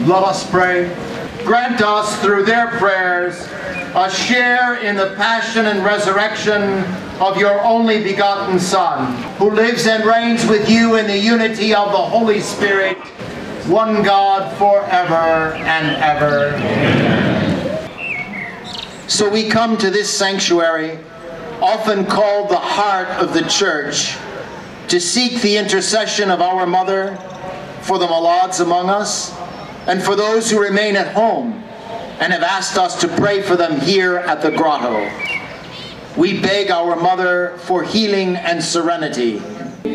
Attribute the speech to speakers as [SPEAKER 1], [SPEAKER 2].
[SPEAKER 1] Let us pray. Grant us, through their prayers, a share in the passion and resurrection of your only begotten Son, who lives and reigns with you in the unity of the Holy Spirit, one God forever and ever. Amen. So we come to this sanctuary, often called the heart of the Church, to seek the intercession of our Mother for the Malads among us, and for those who remain at home and have asked us to pray for them here at the grotto. We beg our Mother for healing and serenity,